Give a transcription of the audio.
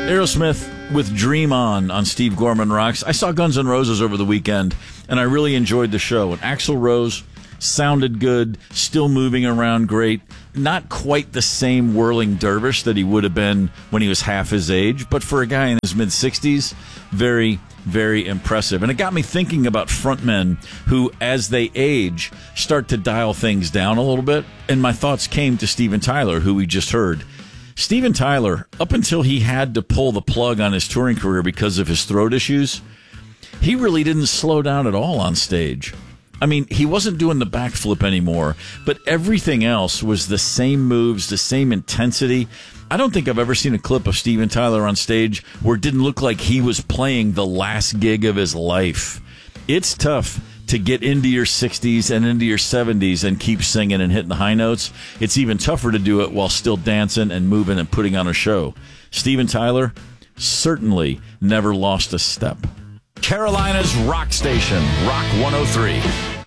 Aerosmith with Dream On Steve Gorman Rocks. I saw Guns N' Roses over the weekend, and I really enjoyed the show. And Axl Rose sounded good, still moving around great. Not quite the same whirling dervish that he would have been when he was half his age, but for a guy in his mid-60s, very, very impressive. And it got me thinking about frontmen who, as they age, start to dial things down a little bit. And my thoughts came to Steven Tyler, who we just heard. Steven Tyler, up until he had to pull the plug on his touring career because of his throat issues, he really didn't slow down at all on stage. I mean, he wasn't doing the backflip anymore, but everything else was the same moves, the same intensity. I don't think I've ever seen a clip of Steven Tyler on stage where it didn't look like he was playing the last gig of his life. It's tough to get into your 60s and into your 70s and keep singing and hitting the high notes. It's even tougher to do it while still dancing and moving and putting on a show. Steven Tyler certainly never lost a step. Carolina's rock station, Rock 103.